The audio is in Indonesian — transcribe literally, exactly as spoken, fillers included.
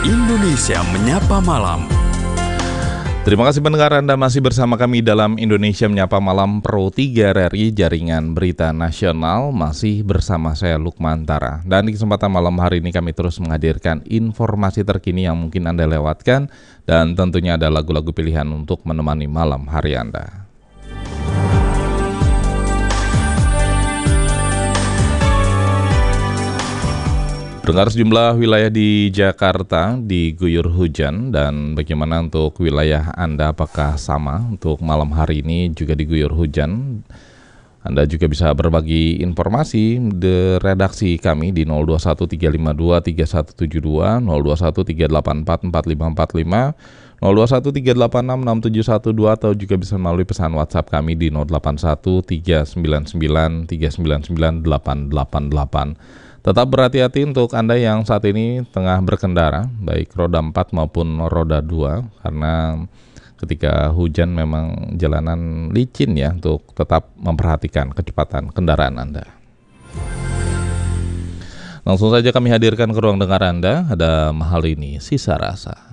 Indonesia Menyapa Malam. Terima kasih pendengar Anda masih bersama kami dalam Indonesia Menyapa Malam Pro tiga R R I Jaringan Berita Nasional. Masih bersama saya Lukman Tara. Dan di kesempatan malam hari ini kami terus menghadirkan informasi terkini yang mungkin Anda lewatkan. Dan tentunya ada lagu-lagu pilihan untuk menemani malam hari Anda. Dengar sejumlah wilayah di Jakarta diguyur hujan, dan bagaimana untuk wilayah Anda, apakah sama untuk malam hari ini juga diguyur hujan? Anda juga bisa berbagi informasi di redaksi kami di nol dua satu tiga lima dua tiga satu tujuh dua, nol dua satu tiga delapan empat empat lima empat lima, nol dua satu tiga delapan enam enam tujuh satu dua, atau juga bisa melalui pesan WhatsApp kami di nol delapan satu tiga sembilan sembilan tiga sembilan sembilan delapan delapan delapan. Tetap berhati-hati untuk Anda yang saat ini tengah berkendara, baik roda empat maupun roda dua, karena ketika hujan memang jalanan licin ya, untuk tetap memperhatikan kecepatan kendaraan Anda. Langsung saja kami hadirkan ke ruang dengar Anda, ada Mahal Ini Sisa Rasa.